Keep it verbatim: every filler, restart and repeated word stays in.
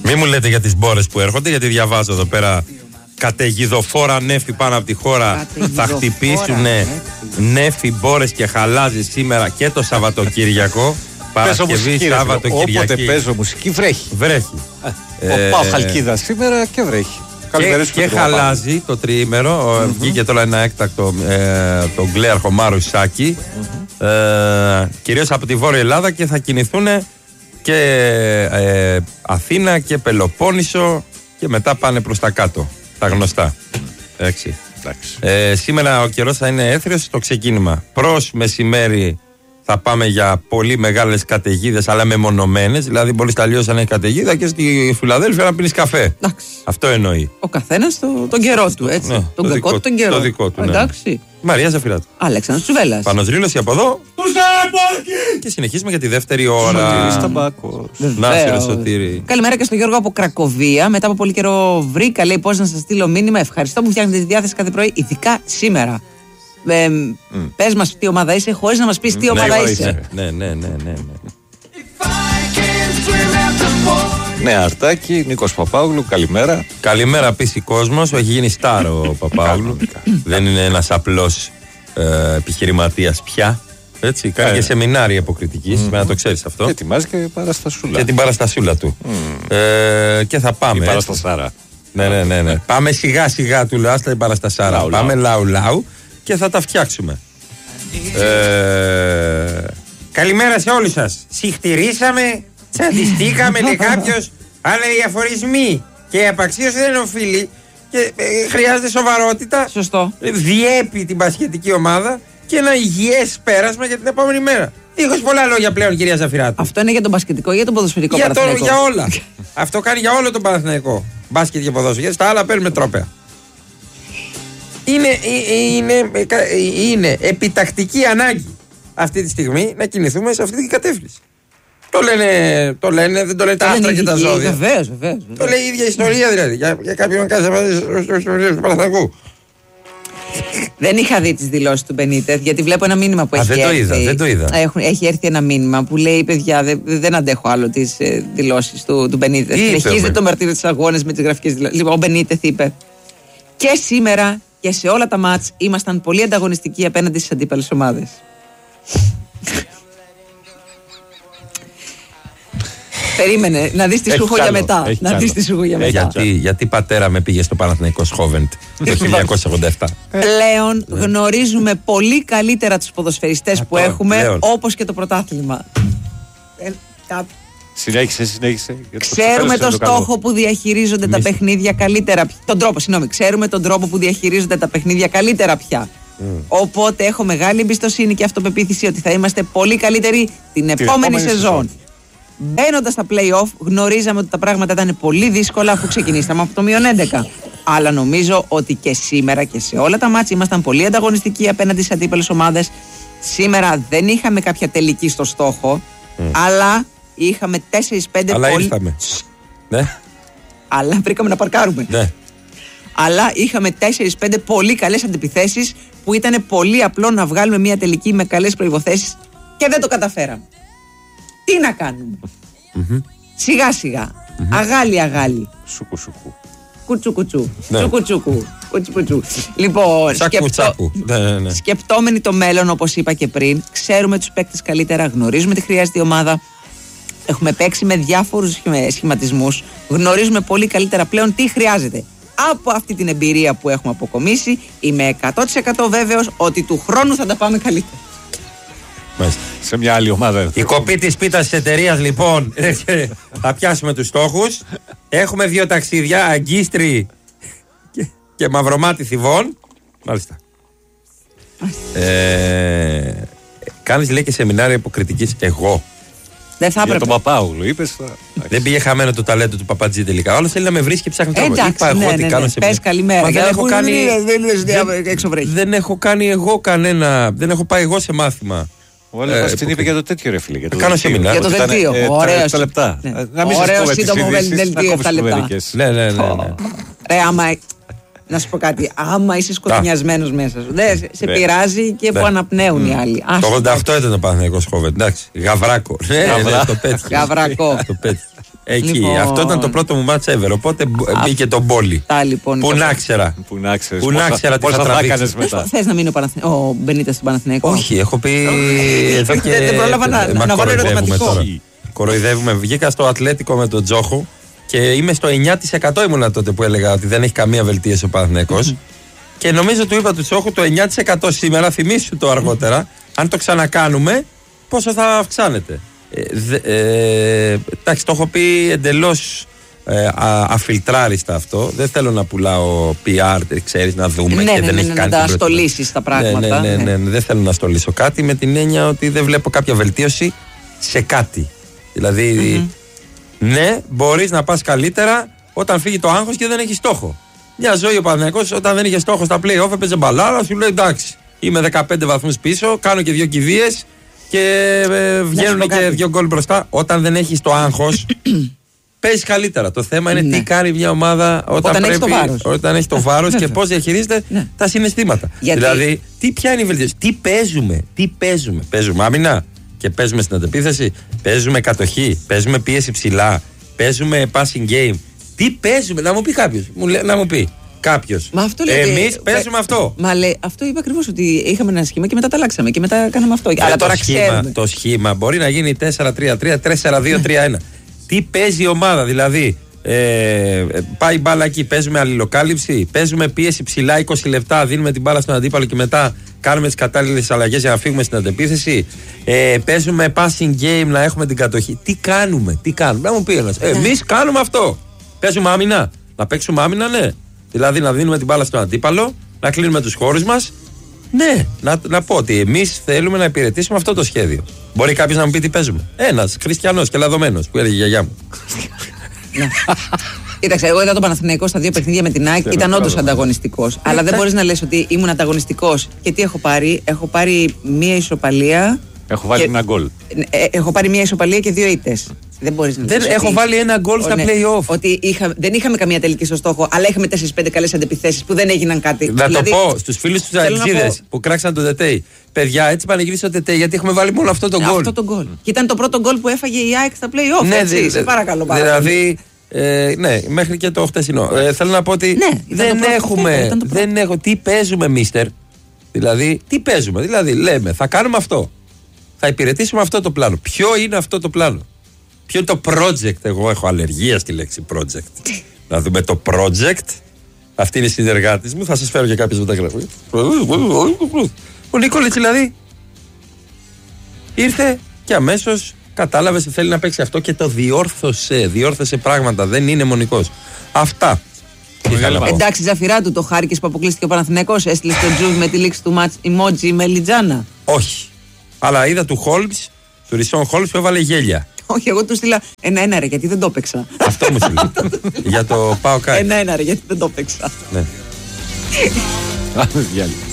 Μη μου λέτε για τις μπόρες που έρχονται, γιατί διαβάζω εδώ πέρα. Καταιγιδοφόρα νέφη πάνω από τη χώρα. Θα χτυπήσουν νέφη, μπόρες και χαλάζι σήμερα και το Σαββατοκύριακο. Παρασκευή, Σαββατοκυριακή. Όποτε παίζω μουσική βρέχει. Βρέχει. Ε, πάω Χαλκίδα σήμερα και βρέχει. Και, και χαλάζει το τριήμερο. Mm-hmm. Βγήκε τώρα ένα έκτακτο ε, το Γκλέαρχο Μάρου Ισάκη. Mm-hmm. Ε, κυρίως από τη Βόρεια Ελλάδα, και θα κινηθούν και ε, Αθήνα και Πελοπόννησο και μετά πάνε προς τα κάτω. Τα γνωστά. Έτσι. Ε, σήμερα ο καιρός θα είναι έθριος στο ξεκίνημα. Προς μεσημέρι θα πάμε για πολύ μεγάλες καταιγίδες, αλλά μεμονωμένες. Δηλαδή, μπορεί στα Λιώσια να έχει καταιγίδα και στη Φιλαδέλφια να πίνεις καφέ. Εντάξει. Αυτό εννοεί. Ο καθένας το, τον καιρό του, έτσι. Ναι, τον κακό του τον καιρό. Το δικό του. Ναι. Εντάξει. Μαρία Ζαφυράτου. Αλέξανδρος Τσουβέλλας. Πανος Ρήλος από εδώ. Και συνεχίζουμε για τη δεύτερη ώρα. Σωτήρης Ταμπάκος. Να, Σωτήρη. Καλημέρα και στο Γιώργο από Κρακοβία. Μετά από πολύ καιρό βρήκα, λέει, πώς να σας στείλω μήνυμα. Ευχαριστώ που φτιάχνετε τη διάθεση κάθε πρωί, ειδικά σήμερα. Ε, mm. Πες μας τι ομάδα είσαι, χωρίς να μας πεις τι ομάδα ναι, είσαι. Ναι, ναι, ναι, ναι, ναι. Ναι, Αρτάκη, Νίκος Παπάγλου, καλημέρα. Καλημέρα, πίσει κόσμος. Έχει γίνει στάρο ο Παπάγλου. Δεν είναι ένας απλός ε, επιχειρηματίας πια. Έτσι, κάνει ε. και σεμινάρια αποκριτικής, mm. να το ξέρεις αυτό. Και ετοιμάζει και παραστασούλα. Και την παραστασούλα του. Mm. Ε, και θα πάμε. Η παραστασάρα. Ναι, ναι, ναι, ναι. Πάμε σιγά σιγά, του λέω, άστα την παραστασάρα. Λαου, πάμε λαου λαου και θα τα φτιάξουμε. Ε, καλημέρα σε όλους σας. Συχτηρίσαμε, τσαντιστήκαμε, λέει κάποιος, αλλά οι αφορισμοί και η απαξίωση δεν οφείλει και ε, χρειάζεται σοβαρότητα. Σωστό. Διέπει την μπασκετική ομάδα και ένα υγιές πέρασμα για την επόμενη μέρα. Δίχως πολλά λόγια πλέον, κυρία Ζαφυράτου. Αυτό είναι για τον μπασκετικό ή για τον ποδοσφαιρικό για Παναθηναϊκό? Το, για όλα. Αυτό κάνει για όλο τον Παναθηναϊκό. Μπάσκετ και ποδόσφαιρο. Γιατί στα άλλα παίρνουμε τρόπαια. Είναι, είναι, είναι επιτακτική ανάγκη αυτή τη στιγμή να κινηθούμε σε αυτή την κατεύθυνση. Το λένε, το λένε δεν το λένε τα άστρα και τα ζώδια. Βεβαίως, βεβαίως. Το λέει η ίδια ιστορία δηλαδή. Για, για κάποιον να κάνει στο ιστορία του Παναθηναϊκού. Δεν είχα δει τις δηλώσεις του Μπενίτεθ, γιατί βλέπω ένα μήνυμα που Α, έχει δεν έρθει. Το είδα, δεν το είδα. Έχουν, έχει έρθει ένα μήνυμα που λέει, παιδιά, δεν, δεν αντέχω άλλο τις ε, δηλώσεις του, του Μπενίτεθ. Συνεχίζεται το μαρτύριο της αγώνας με τις γραφικές δηλώσεις. Λοιπόν, ο Μπενίτεθ είπε, και σήμερα και σε όλα τα μάτς ήμασταν πολύ ανταγωνιστικοί απέναντι στις αντίπαλες ομάδες. Περίμενε, να δεις τι σου έχω για μετά. Να δεις τι σου έχω για μετά. Γιατί, γιατί πατέρα με πήγε στο Παναθηναϊκό Σχόβεντ το χίλια εννιακόσια ογδόντα επτά. Πλέον γνωρίζουμε πολύ καλύτερα τους ποδοσφαιριστές που έχουμε, πλέον. Όπως και το πρωτάθλημα. Συνέχισε, συνέχισε. Ξέρουμε το στόχο που διαχειρίζονται τα παιχνίδια καλύτερα. Τον τρόπο, συγγνώμη. Ξέρουμε τον τρόπο που διαχειρίζονται τα παιχνίδια καλύτερα πια. Mm. Οπότε έχω μεγάλη εμπιστοσύνη και αυτοπεποίθηση ότι θα είμαστε πολύ καλύτεροι την, την επόμενη, επόμενη σεζόν. Μπαίνοντας στα play-off, γνωρίζαμε ότι τα πράγματα ήταν πολύ δύσκολα αφού ξεκινήσαμε από το μείον έντεκα. Αλλά νομίζω ότι και σήμερα και σε όλα τα μάτς ήμασταν πολύ ανταγωνιστικοί απέναντι σε αντίπαλες ομάδες. Σήμερα δεν είχαμε κάποια τελική στο στόχο, mm. αλλά είχαμε τέσσερα πέντε αλλά πολύ... ήρθαμε. Ναι. Αλλά βρήκαμε να παρκάρουμε. Ναι. Αλλά είχαμε τέσσερα πέντε πολύ καλές αντιπιθέσεις που ήταν πολύ απλό να βγάλουμε μια τελική με καλές προϋποθέσεις και δεν το καταφέραμε. Τι να κάνουμε. Mm-hmm. Σιγά σιγά. Mm-hmm. Αγάλι αγάλι. Σουκου σουκου. Κουτσου κουτσου. Ναι. Τσουκου τσουκου. Κουτσου κουτσου. Λοιπόν, τσάκου, σκεπτό... τσάκου. Ναι, ναι, ναι. σκεπτόμενοι το μέλλον, όπως είπα και πριν, ξέρουμε τους παίκτες καλύτερα, γνωρίζουμε τι χρειάζεται η ομάδα. Έχουμε παίξει με διάφορους σχηματισμούς. Γνωρίζουμε πολύ καλύτερα πλέον τι χρειάζεται. Από αυτή την εμπειρία που έχουμε αποκομίσει, είμαι εκατό τοις εκατό βέβαιος ότι του χρόνου θα τα πάμε καλύτερα. Μάλιστα. Σε μια άλλη ομάδα. Η κοπή της πίτας της εταιρείας, λοιπόν. Θα πιάσουμε τους στόχους. Έχουμε δύο ταξίδια, Αγκίστρι και, και Μαυρομάτι Θηβών. Μάλιστα. ε, Κάνεις, λέει, και σεμινάρια υποκριτικής. Εγώ. Δεν θα έπρεπε. Για τον Παπάγλου, είπες. Δεν πήγε χαμένο το ταλέντο του Παπατζή τελικά. Όλος θέλει να με βρίσκει και ψάχνει τρόπο. Είπα εγώ τι κάνω σε πες καλημέρα. Μα δεν έχω κάνει. Δεν, δεν έχω κάνει εγώ κανένα. Δεν έχω πάει εγώ σε μάθημα. Ο Αλέφας την είπε για το τέτοιο, ρε φίλε. Κάνω σεμινάρια. Για το δελτίο. Ωραίο. λεπτά. Ωραίο σύντομο δελτίο επτά λεπτά. Ναι, ναι, ναι. Ρε, άμα. Να σου πω κάτι. Άμα είσαι σκοτεινιασμένος μέσα σου, δεν σε πειράζει και που αναπνέουν οι άλλοι. Το ογδόντα οκτώ ήταν το Παναθηναϊκό Σχόβεντ. Εντάξει. Γαβράκο. Γαβράκο. Το πέτυχε. Εκεί. Λοιπόν. Αυτό ήταν το πρώτο μου match ever. Οπότε μπήκε το μπόλι. Τα λοιπόν. Που να ξέρα. Που να ξέρεις. Που να ξέρα τι θα τραβήξει. Θες να μείνει ο, Παναθ... ο Μπενίτες στον Παναθηναϊκό? Όχι, έχω πει. Εδώ και. Δεν πρόλαβα να, Μα να βάλω κοροϊδεύουμε ερωτηματικό. τώρα. Κοροϊδεύουμε. Βγήκα στο Ατλέτικο με τον Τζόχο και είμαι στο εννιά τοις εκατό ήμουνα τότε που έλεγα ότι δεν έχει καμία βελτίωση ο Παναθηναϊκός. Και νομίζω του είπα του Τσόχου το εννιά τοις εκατό σήμερα, θυμίσου το αργότερα, αν το ξανακάνουμε, πόσο θα αυξάνεται. Ε, δε, ε, εντάξει, το έχω πει εντελώς ε, α, αφιλτράριστα αυτό. Δεν θέλω να πουλάω πι αρ, ξέρεις, να δούμε Ναι, και ναι, δεν ναι, έχει ναι, κάνει. να τα την στολίσεις τα πράγματα. Ναι, ναι, ναι, ναι, ναι, δεν θέλω να στολίσω κάτι με την έννοια ότι δεν βλέπω κάποια βελτίωση σε κάτι. Δηλαδή, mm-hmm. ναι, μπορείς να πας καλύτερα όταν φύγει το άγχος και δεν έχει στόχο. Μια ζωή ο Παναθηναϊκός όταν δεν είχε στόχο στα play-off έπαιζε μπαλάρα, σου λέει εντάξει, είμαι δεκαπέντε βαθμούς πίσω, κάνω και δύο κηδείες και ε, βγαίνουν και δύο γκολ μπροστά. Όταν δεν έχει το άγχος, παίζει καλύτερα. Το θέμα είναι ναι. τι κάνει μια ομάδα όταν, όταν πρέπει, έχει το βάρος, όταν έχει το βάρος και πώς διαχειρίζεται ναι. τα συναισθήματα. Γιατί... Δηλαδή, τι ποια είναι η βελτίωση, τι παίζουμε, τι παίζουμε. Παίζουμε άμυνα και παίζουμε στην αντεπίθεση, παίζουμε κατοχή, παίζουμε πίεση ψηλά, παίζουμε passing game. Τι παίζουμε, να μου πει κάποιος. Να μου πει κάποιος. Εμείς παίζουμε αυτό. Μα λέει, αυτό είπα ακριβώς ότι είχαμε ένα σχήμα και μετά τα αλλάξαμε και μετά κάναμε αυτό. Ε, Αλλά το τώρα σχήμα, ξέρουμε. Το σχήμα μπορεί να γίνει τέσσερα τρία τρία, τέσσερα δύο τρία ένα. Τι παίζει η ομάδα, δηλαδή. Ε, πάει μπάλα εκεί, παίζουμε αλληλοκάλυψη, παίζουμε πίεση ψηλά είκοσι λεπτά, δίνουμε την μπάλα στον αντίπαλο και μετά κάνουμε τις κατάλληλες αλλαγές για να φύγουμε στην αντεπίθεση. Ε, παίζουμε passing game να έχουμε την κατοχή. Τι κάνουμε, τι κάνουμε. Να μου πει ένας. Εμείς κάνουμε αυτό. Παίζουμε άμυνα. Να παίξουμε άμυνα, ναι. Δηλαδή να δίνουμε την μπάλα στον αντίπαλο, να κλείνουμε τους χώρους μας. Ναι, να, να πω ότι εμείς θέλουμε να υπηρετήσουμε αυτό το σχέδιο. Μπορεί κάποιος να μου πει τι παίζουμε. Ένας χριστιανός και λαδωμένος που έλεγε η γιαγιά μου. Κοίταξε, εγώ είδα τον Παναθηναϊκό στα δύο παιχνίδια με την ΑΕΚ. Ήταν όντως ανταγωνιστικός. Αλλά δεν μπορείς να λες ότι ήμουν ανταγωνιστικός. Και τι έχω πάρει, έχω πάρει μία ισοπαλία. Έχω βάλει και... ένα γκολ. Ε, έχω πάρει μία ισοπαλία και δύο ήττες. Δεν μπορείς να Δεν λες έχω ότι... βάλει ένα γκολ στα ναι, play-off. Ότι είχα... δεν είχαμε καμία τελική στο στόχο, αλλά είχαμε τέσσερις πέντε καλές αντεπιθέσεις που δεν έγιναν κάτι. Να δηλαδή, το πω στους φίλους τους αεξίδες πω... που κράξαν τον Τετέι. Παιδιά, έτσι πανηγύρισε ο Τετέι γιατί έχουμε βάλει μόνο αυτό το γκολ. Αυτό το γκολ. Και ήταν το πρώτο γκολ που έφαγε η ΑΕΚ στα play-off. Ναι, έτσι, δε, σε παρακαλώ πάρα Δηλαδή. Ε, ναι, μέχρι και το χτεσινό. Ε, θέλω να πω ότι ναι, δεν έχουμε. Δεν έχω. Τι παίζουμε, μίστερ. Δηλαδή, τι παίζουμε. Δηλαδή, λέμε, θα κάνουμε αυτό. Θα υπηρετήσουμε αυτό το πλάνο. Ποιο είναι αυτό το πλάνο. Ποιο είναι το project. Εγώ έχω αλλεργία στη λέξη project. Να δούμε το project. Αυτή είναι η συνεργάτη μου. Θα σας φέρω και κάποιες μεταγραφές. Ο Νίκολιτς δηλαδή ήρθε και αμέσως κατάλαβε ότι θέλει να παίξει αυτό και το διόρθωσε. Διόρθωσε πράγματα. Δεν είναι μονικός. Αυτά. Εντάξει, Ζαφυρά του το χάρηκες που αποκλείστηκε ο Παναθηναϊκός. Έστειλε στο Τζουβ με τη λήξη του μάτς emoji με Λιτζάνα. Όχι. Αλλά είδα του Χόλμς, του Ρισόν Χόλμς που έβαλε γέλια. Όχι, εγώ του στείλα ένα-ένα ρε γιατί δεν το έπαιξα. Αυτό μου στείλε. Για το πάω κάτι. Ένα-ένα ρε γιατί δεν το έπαιξα. Ναι.